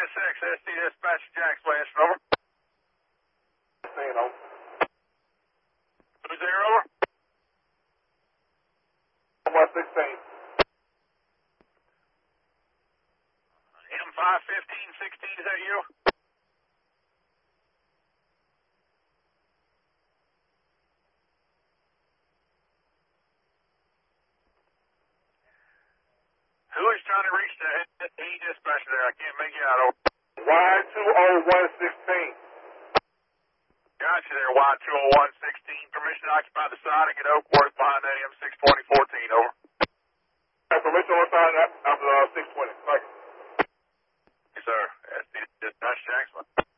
SD Dispatch Jack's West, over. Over. Who's there, over? 116. M51516, is that you? Who is trying to reach the dispatcher there? I can't make you out, over. Y20116. Got you there, Y20116. Permission to occupy the side and get Oakworth behind that M62014, over. Permission on side after 620. Thank you. Yes, sir. SD Dispatch Jackson.